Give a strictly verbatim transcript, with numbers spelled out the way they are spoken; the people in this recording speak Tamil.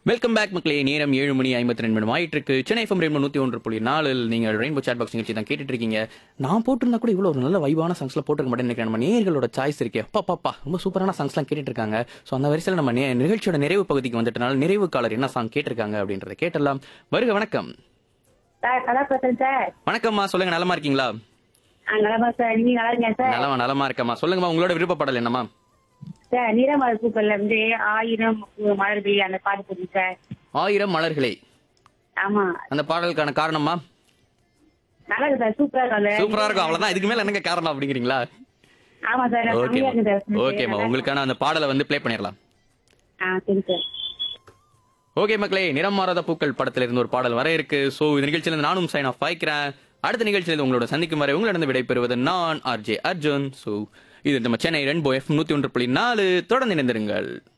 வெல்கம் பேக் மக்களே. நேரம் ஏழு மணி ஐம்பத்தி ரெண்டு நிமிடம் ஆயிட்டு இருக்கு. சென்னை எஃப்எம் ரெயின்போ நூத்தி ஒன்று புள்ளி நாலில் நீங்கள் ரெயின்போ சாட் பாக்ஸ் நிகழ்ச்சி தான் கேட்டுட்டு இருக்கீங்க. நான் போட்டிருந்தா கூட இவ்வளோ ஒரு நல்ல வைபான சாங்ஸ்ல போட்டிருக்க மாட்டேன்னு நினைக்கிறேன். நம்ம நேயர்களோட சாய்ஸ் இருக்கே, அப்பா பாப்பா ரொம்ப சூப்பரான சாங்ஸ்லாம் கேட்டுட்டு இருக்காங்க. ஸோ அந்த வரிசையில் நம்ம நே- நிகழ்ச்சியோட நிறைவு பகுதிக்கு வந்துட்டனால நிறைவு காலர் என்ன சாங் கேட்டிருக்காங்க அப்படின்றத கேட்டலாம். வருக. வணக்கம். சார் நல்லா பேசுறேன் சார். வணக்கம்மா, சொல்லுங்க. நலமா இருக்கீங்களா? ஆ நலமா சார், நீங்க நல்லா இருக்கீங்க சார்? நலமா நலமா இருக்கம்மா. சொல்லுங்கம்மா, உங்களோட விருப்பப்படல் என்னம்மா? சார் நீரமலர் பூக்கள்ல இருந்து ஆயிரம் மலர்பி அந்த பாட்டு போடுங்க சார். ஆயிரம் மலர்களே. ஆமா அந்த பாடலுக்கான காரணமா? நல்லா இருக்கு சார், சூப்பரா இருக்கு. சூப்பரா இருக்கும், அவ்வளவுதான். இதுக்கு மேல என்னங்க காரணம் அப்படிங்கிறீங்களா? ஆமா சார், ஓகேம்மா செம்மையா இருக்கு சார். ஓகேம்மா, உங்களுக்கான அந்த பாடலை வந்து ப்ளே பண்ணிடலாம். ஆ சரி சார். ஓகே மக்களே, நிறம் மாறாத பூக்கள் படத்துல இருந்து ஒரு பாடல் வர இருக்கு. சோ இந்த நிகழ்ச்சியில இருந்து நானும் சைன் ஆஃப் ஆயிக்கிறேன். அடுத்த நிகழ்ச்சியில உங்களோட சந்திக்கும் வரை உங்களிடம் விடைபெறுவது நான் ஆர்ஜே அர்ஜுன். சோ இது நம்ம சென்னை ரெயின்போ எஃப் நூத்தி ஒன்று புள்ளி நாலு. தொடர்ந்து இணைந்திருங்கள்.